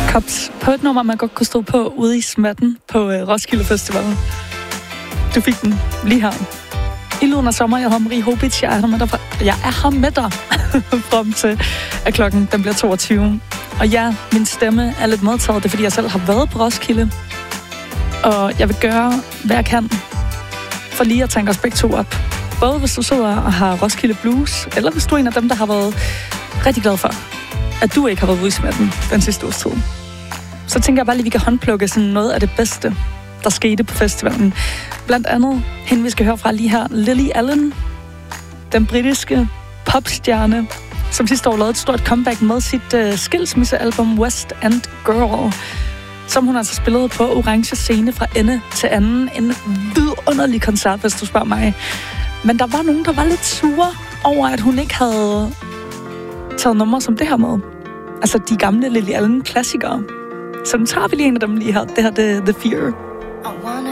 Kops på et nummer, man godt kunne stå på ude i smatten på Roskilde Festival. Du fik den lige her. I lyden af sommer, jeg hedder Marie Hobitz. Jeg er her med dig frem til, at klokken den bliver 22. Og ja, min stemme er lidt modtaget. Det er, fordi jeg selv har været på Roskilde. Og jeg vil gøre, hvad jeg kan, for lige at tænke os begge to op. Både hvis du sidder og har Roskilde Blues, eller hvis du er en af dem, der har været rigtig glad for, at du ikke har været ude i smatten den sidste års tid. Så tænker jeg bare lige, at vi kan håndplukke sådan noget af det bedste, der skete på festivalen. Blandt andet hende, vi skal høre fra lige her, Lily Allen, den britiske popstjerne, som sidste år lavede et stort comeback med sit skilsmissealbum West End Girl, som hun altså spillede på orange scene fra ende til anden. En vidunderlig koncert, hvis du spørger mig. Men der var nogen, der var lidt sure over, at hun ikke havde taget numre som det her med. Altså de gamle Lily Allen klassikere. Så nu tager vi lige en af dem lige her. Det her det er The Fear.